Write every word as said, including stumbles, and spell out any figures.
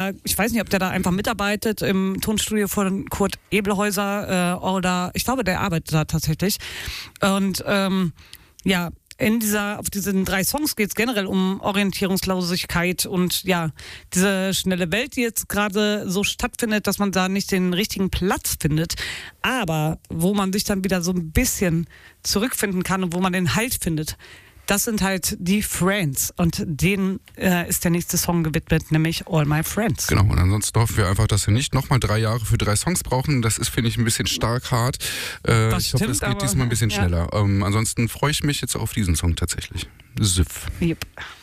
der, ich weiß nicht, ob der da einfach mitarbeitet im Tonstudio von Kurt Ebelhäuser äh, oder ich glaube, der arbeitet da tatsächlich. Und ähm, ja, in dieser, auf diesen drei Songs geht es generell um Orientierungslosigkeit und ja, diese schnelle Welt, die jetzt gerade so stattfindet, dass man da nicht den richtigen Platz findet, aber wo man sich dann wieder so ein bisschen zurückfinden kann und wo man den Halt findet. Das sind halt die Friends und denen äh, ist der nächste Song gewidmet, nämlich All My Friends. Genau, und ansonsten hoffen wir einfach, dass wir nicht nochmal drei Jahre für drei Songs brauchen. Das ist, finde ich, ein bisschen stark hart. Äh, ich stimmt, hoffe, es geht aber, diesmal ein bisschen ja. schneller. Ähm, ansonsten freue ich mich jetzt auf diesen Song tatsächlich. Süff. Yep.